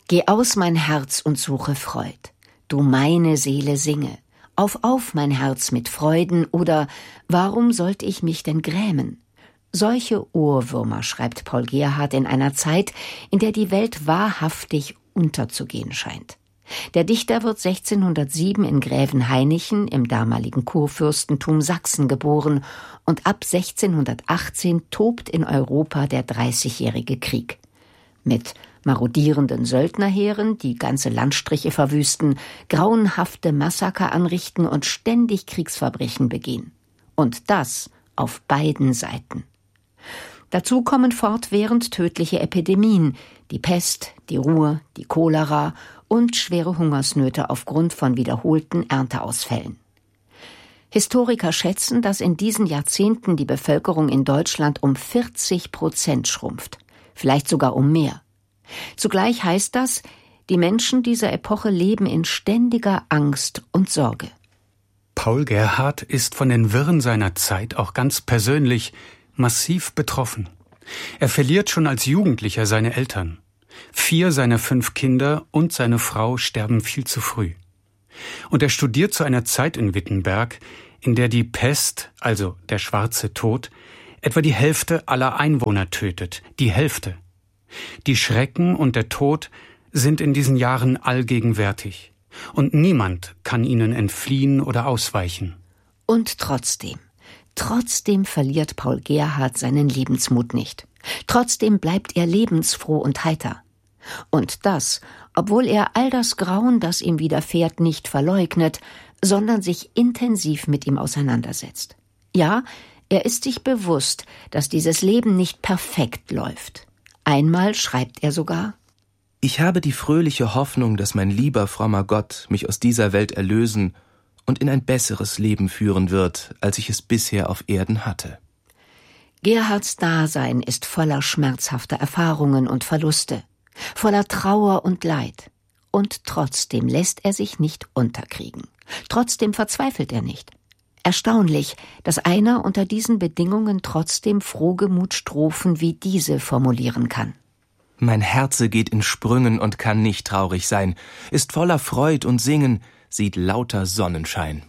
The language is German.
Geh aus, mein Herz, und suche Freud. Du meine Seele singe. Auf, mein Herz, mit Freuden, oder warum sollt ich mich denn grämen? Solche Ohrwürmer schreibt Paul Gerhardt in einer Zeit, in der die Welt wahrhaftig unterzugehen scheint. Der Dichter wird 1607 in Grävenhainichen im damaligen Kurfürstentum Sachsen geboren und ab 1618 tobt in Europa der Dreißigjährige Krieg. Mit marodierenden Söldnerheeren, die ganze Landstriche verwüsten, grauenhafte Massaker anrichten und ständig Kriegsverbrechen begehen. Und das auf beiden Seiten. Dazu kommen fortwährend tödliche Epidemien, die Pest, die Ruhr, die Cholera und schwere Hungersnöte aufgrund von wiederholten Ernteausfällen. Historiker schätzen, dass in diesen Jahrzehnten die Bevölkerung in Deutschland um 40% schrumpft, vielleicht sogar um mehr. Zugleich heißt das, die Menschen dieser Epoche leben in ständiger Angst und Sorge. Paul Gerhardt ist von den Wirren seiner Zeit auch ganz persönlich massiv betroffen. Er verliert schon als Jugendlicher seine Eltern. 4 seiner 5 Kinder und seine Frau sterben viel zu früh. Und er studiert zu einer Zeit in Wittenberg, in der die Pest, also der schwarze Tod, etwa die Hälfte aller Einwohner tötet. Die Hälfte. Die Schrecken und der Tod sind in diesen Jahren allgegenwärtig. Und niemand kann ihnen entfliehen oder ausweichen. Und trotzdem verliert Paul Gerhardt seinen Lebensmut nicht. Trotzdem bleibt er lebensfroh und heiter. Und das, obwohl er all das Grauen, das ihm widerfährt, nicht verleugnet, sondern sich intensiv mit ihm auseinandersetzt. Ja, er ist sich bewusst, dass dieses Leben nicht perfekt läuft. Einmal schreibt er sogar: Ich habe die fröhliche Hoffnung, dass mein lieber, frommer Gott mich aus dieser Welt erlösen und in ein besseres Leben führen wird, als ich es bisher auf Erden hatte. Gerhardts Dasein ist voller schmerzhafter Erfahrungen und Verluste, voller Trauer und Leid. Und trotzdem lässt er sich nicht unterkriegen. Trotzdem verzweifelt er nicht. Erstaunlich, dass einer unter diesen Bedingungen trotzdem frohgemut Strophen wie diese formulieren kann. Mein Herze geht in Sprüngen und kann nicht traurig sein, ist voller Freud und Singen, sieht lauter Sonnenschein.